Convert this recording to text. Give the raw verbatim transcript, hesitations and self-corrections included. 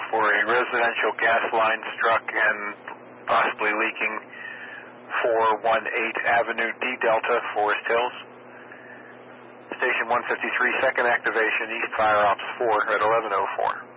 for a residential gas line struck and possibly leaking four one eight Avenue D Delta, Forest Hills. Station one fifty-three, second activation, East Fire Ops four at eleven oh four.